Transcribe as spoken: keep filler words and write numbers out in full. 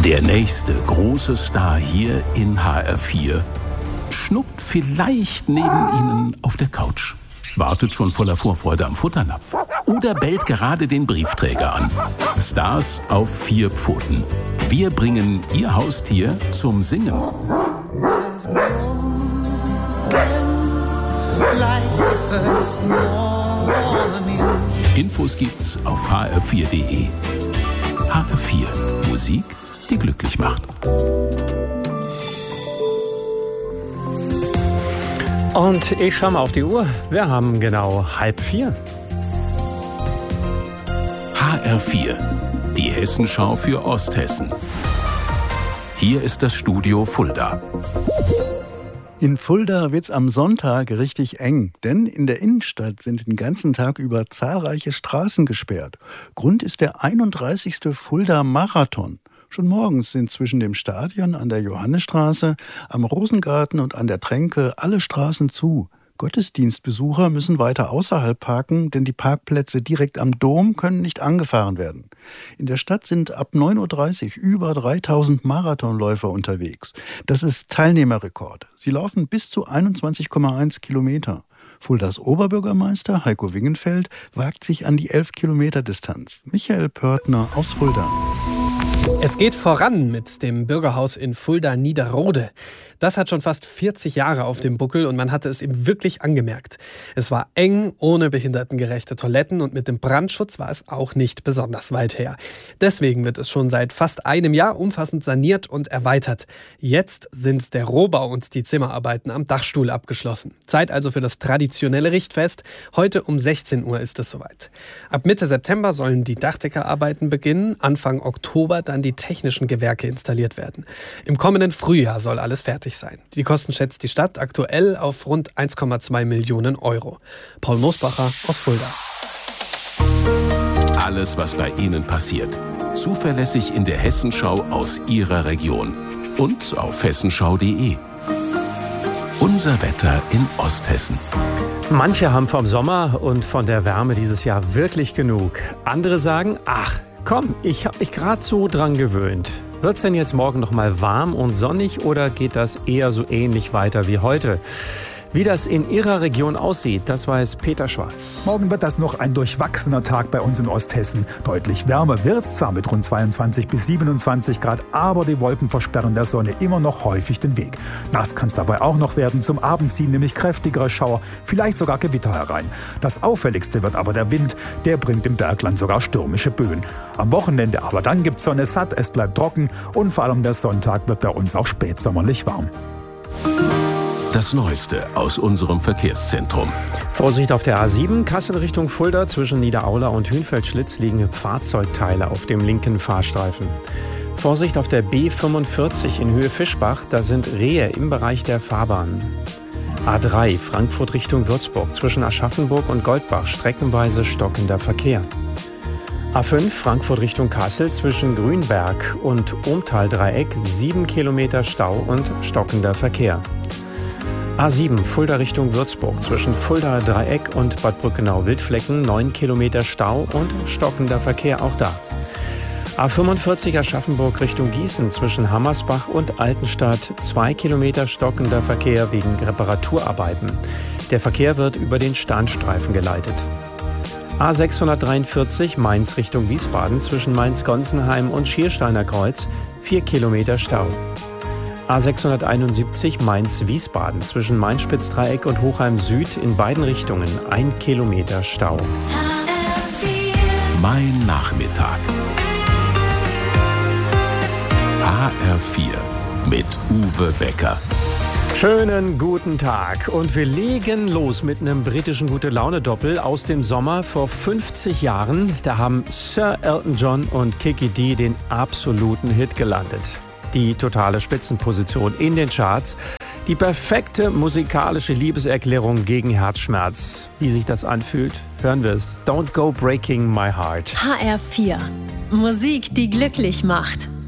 Der nächste große Star hier in H R vier schnuppt vielleicht neben Ihnen auf der Couch, wartet schon voller Vorfreude am Futternapf oder bellt gerade den Briefträger an. Stars auf vier Pfoten. Wir bringen Ihr Haustier zum Singen. Infos gibt's auf h r vier punkt d e. H R vier. Musik, die glücklich macht. Und ich schaue mal auf die Uhr. Wir haben genau halb vier. H R vier. Die Hessenschau für Osthessen. Hier ist das Studio Fulda. In Fulda wird's am Sonntag richtig eng, denn in der Innenstadt sind den ganzen Tag über zahlreiche Straßen gesperrt. Grund ist der einunddreißigste Fulda-Marathon. Schon morgens sind zwischen dem Stadion an der Johannisstraße, am Rosengarten und an der Tränke alle Straßen zu. Gottesdienstbesucher müssen weiter außerhalb parken, denn die Parkplätze direkt am Dom können nicht angefahren werden. In der Stadt sind ab neun Uhr dreißig über dreitausend Marathonläufer unterwegs. Das ist Teilnehmerrekord. Sie laufen bis zu einundzwanzig Komma eins Kilometer. Fuldas Oberbürgermeister Heiko Wingenfeld wagt sich an die elf Kilometer Distanz. Michael Pörtner aus Fulda. Es geht voran mit dem Bürgerhaus in Fulda-Niederrode. Das hat schon fast vierzig Jahre auf dem Buckel und man hatte es ihm wirklich angemerkt. Es war eng, ohne behindertengerechte Toiletten und mit dem Brandschutz war es auch nicht besonders weit her. Deswegen wird es schon seit fast einem Jahr umfassend saniert und erweitert. Jetzt sind der Rohbau und die Zimmerarbeiten am Dachstuhl abgeschlossen. Zeit also für das traditionelle Richtfest. Heute um sechzehn Uhr ist es soweit. Ab Mitte September sollen die Dachdeckerarbeiten beginnen. Anfang Oktober dann die technischen Gewerke installiert werden. Im kommenden Frühjahr soll alles fertig sein. Die Kosten schätzt die Stadt aktuell auf rund eins Komma zwei Millionen Euro. Paul Moosbacher aus Fulda. Alles, was bei Ihnen passiert. Zuverlässig in der Hessenschau aus Ihrer Region. Und auf hessenschau punkt d e. Unser Wetter in Osthessen. Manche haben vom Sommer und von der Wärme dieses Jahr wirklich genug. Andere sagen, ach, komm, ich habe mich gerade so dran gewöhnt. Wird's denn jetzt morgen noch mal warm und sonnig oder geht das eher so ähnlich weiter wie heute? Wie das in Ihrer Region aussieht, das weiß Peter Schwarz. Morgen wird das noch ein durchwachsener Tag bei uns in Osthessen. Deutlich wärmer wird's zwar mit rund zweiundzwanzig bis siebenundzwanzig Grad, aber die Wolken versperren der Sonne immer noch häufig den Weg. Nass kann es dabei auch noch werden. Zum Abend ziehen nämlich kräftigere Schauer, vielleicht sogar Gewitter herein. Das Auffälligste wird aber der Wind. Der bringt im Bergland sogar stürmische Böen. Am Wochenende aber dann gibt's Sonne satt, es bleibt trocken und vor allem der Sonntag wird bei uns auch spätsommerlich warm. Das Neueste aus unserem Verkehrszentrum. Vorsicht auf der A sieben, Kassel Richtung Fulda. Zwischen Niederaula und Hünfeld-Schlitz liegen Fahrzeugteile auf dem linken Fahrstreifen. Vorsicht auf der B fünfundvierzig in Höhe Fischbach. Da sind Rehe im Bereich der Fahrbahn. A drei, Frankfurt Richtung Würzburg. Zwischen Aschaffenburg und Goldbach streckenweise stockender Verkehr. A fünf, Frankfurt Richtung Kassel. Zwischen Grünberg und Ohmtal-Dreieck sieben Kilometer Stau und stockender Verkehr. A sieben, Fulda Richtung Würzburg. Zwischen Fulda Dreieck und Bad Brückenau-Wildflecken neun Kilometer Stau und stockender Verkehr auch da. A fünfundvierzig, Aschaffenburg Richtung Gießen. Zwischen Hammersbach und Altenstadt zwei Kilometer stockender Verkehr wegen Reparaturarbeiten. Der Verkehr wird über den Standstreifen geleitet. A sechshundertdreiundvierzig, Mainz Richtung Wiesbaden. Zwischen Mainz-Gonsenheim und Schiersteiner Kreuz vier Kilometer Stau. A sechshunderteinundsiebzig Mainz-Wiesbaden zwischen Main-Spitz-Dreieck und Hochheim Süd in beiden Richtungen ein Kilometer Stau. Mein Nachmittag. H R vier mit Uwe Becker. Schönen guten Tag und wir legen los mit einem britischen Gute-Laune-Doppel aus dem Sommer vor fünfzig Jahren. Da haben Sir Elton John und Kiki Dee den absoluten Hit gelandet. Die totale Spitzenposition in den Charts. Die perfekte musikalische Liebeserklärung gegen Herzschmerz. Wie sich das anfühlt, hören wir es. Don't go breaking my heart. H R vier. Musik, die glücklich macht.